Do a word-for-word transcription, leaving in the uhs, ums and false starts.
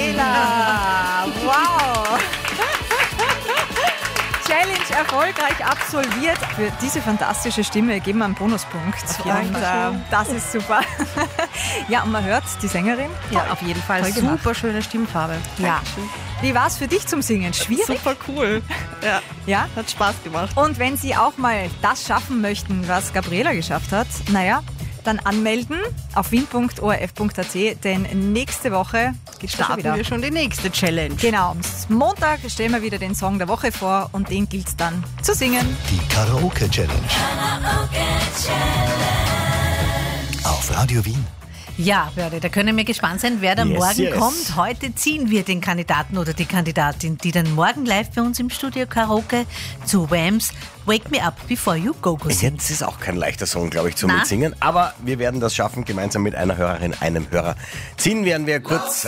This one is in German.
Gabriela! Wow! Challenge erfolgreich absolviert. Für diese fantastische Stimme geben wir einen Bonuspunkt. Und, äh, das ist super. Ja, und man hört die Sängerin. Ja, auf jeden Fall. Toll Super gemacht. schöne Stimmfarbe. Ja. Wie war es für dich zum Singen? Schwierig? Super cool. Ja, Ja? hat Spaß gemacht. Und wenn Sie auch mal das schaffen möchten, was Gabriela geschafft hat, naja, dann anmelden auf wien punkt o r f punkt a t, denn nächste Woche geht's schon Starten wieder. wir schon die nächste Challenge. Genau, am Montag stellen wir wieder den Song der Woche vor und den gilt es dann zu singen. Die Karaoke-Challenge. Auf Radio Wien. Ja, Börde, da können wir gespannt sein, wer da Yes, morgen yes. kommt. Heute ziehen wir den Kandidaten oder die Kandidatin, die dann morgen live bei uns im Studio Karaoke zu Whams Wake Me Up Before You Go Go singt. Jetzt ist auch kein leichter Song, glaube ich, zum Na? Mitsingen. Aber wir werden das schaffen, gemeinsam mit einer Hörerin, einem Hörer. Ziehen werden wir kurz